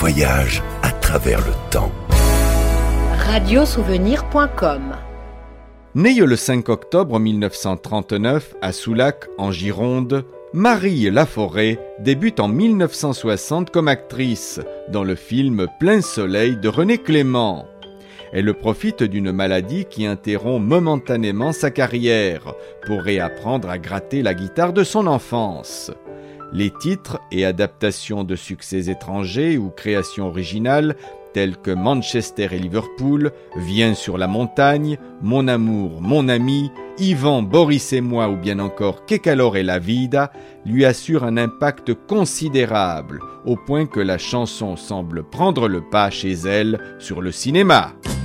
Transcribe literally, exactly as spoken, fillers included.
voyage à travers le temps. radiosouvenir point com. Née le cinq octobre mille neuf cent trente-neuf à Soulac, en Gironde, Marie Laforêt débute en mille neuf cent soixante comme actrice dans le film Plein Soleil de René Clément. Elle profite d'une maladie qui interrompt momentanément sa carrière pour réapprendre à gratter la guitare de son enfance. Les titres et adaptations de succès étrangers ou créations originales tels que Manchester et Liverpool, Viens sur la montagne, Mon amour, mon ami, Yvan, Boris et moi ou bien encore Que calor è la vida lui assurent un impact considérable au point que la chanson semble prendre le pas chez elle sur le cinéma.